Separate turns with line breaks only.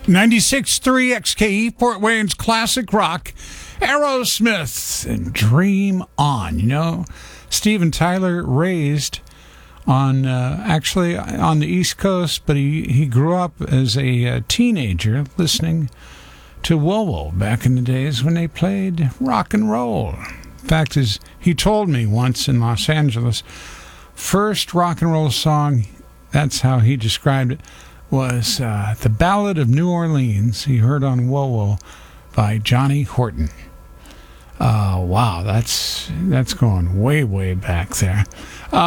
96.3 XKE, Fort Wayne's classic rock, Aerosmith, and Dream On. You know, Steven Tyler raised on actually on the East Coast, but he grew up as a teenager listening to Whoa back in the days when they played rock and roll. In fact, as he told me once in Los Angeles, first rock and roll song, that's how he described it, was the Ballad of New Orleans he heard on Whoa by Johnny Horton. Wow, that's going way back there.